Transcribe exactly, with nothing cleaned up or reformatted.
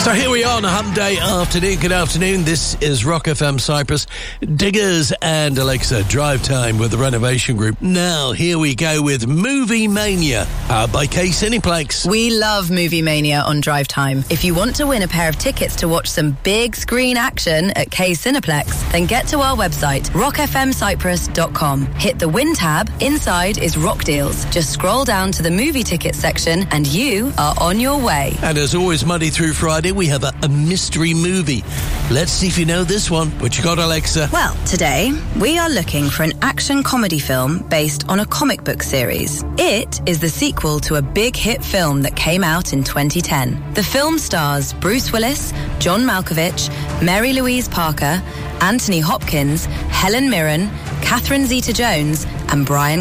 So here we are on a hump day afternoon. Good afternoon. This is Rock F M Cyprus. Diggers and Alexa, drive time with the Renovation Group. Now, here we go with Movie Mania, powered by K Cineplex. We love Movie Mania on Drive Time. If you want to win a pair of tickets to watch some big screen action at K Cineplex, then get to our website, rock f m cyprus dot com. Hit the Win tab. Inside is Rock Deals. Just scroll down to the movie ticket section and you are on your way. And as always, Monday through Friday, we have a, a mystery movie. Let's see if you know this one. What you got, Alexa? Well, today we are looking for an action comedy film based on a comic book series. It is the sequel to a big hit film that came out in twenty ten. The film stars Bruce Willis, John Malkovich, Mary Louise Parker, Anthony Hopkins, Helen Mirren, Catherine Zeta-Jones, and Brian